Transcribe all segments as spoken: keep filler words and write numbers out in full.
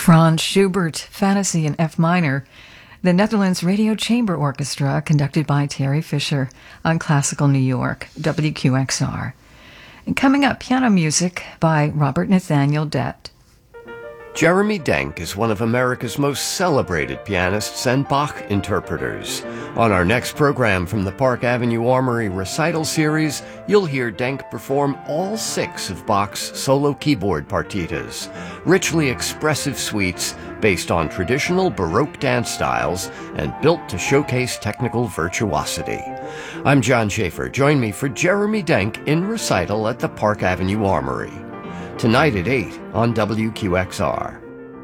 Franz Schubert, Fantasy in F minor, the Netherlands Radio Chamber Orchestra, conducted by Terry Fisher on Classical New York, W Q X R. And coming up, piano music by Robert Nathaniel Dett. Jeremy Denk is one of America's most celebrated pianists and Bach interpreters. On our next program from the Park Avenue Armory Recital Series, you'll hear Denk perform all six of Bach's solo keyboard partitas, richly expressive suites based on traditional Baroque dance styles and built to showcase technical virtuosity. I'm John Schaefer. Join me for Jeremy Denk in recital at the Park Avenue Armory. Tonight at eight on W Q X R.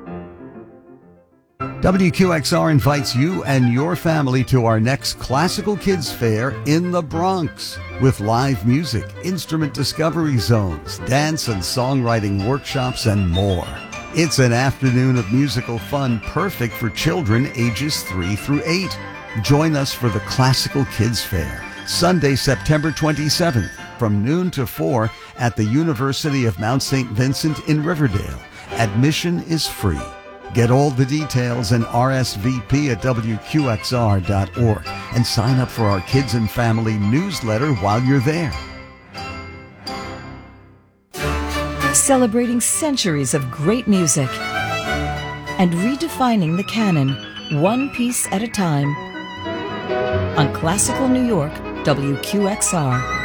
W Q X R invites you and your family to our next Classical Kids Fair in the Bronx with live music, instrument discovery zones, dance and songwriting workshops, and more. It's an afternoon of musical fun perfect for children ages three through eight. Join us for the Classical Kids Fair, Sunday, September twenty-seventh, from noon to four at the University of Mount Saint Vincent in Riverdale. Admission is free. Get all the details and R S V P at W Q X R dot org and sign up for our Kids and Family newsletter while you're there. Celebrating centuries of great music and redefining the canon, one piece at a time. On Classical New York, W Q X R.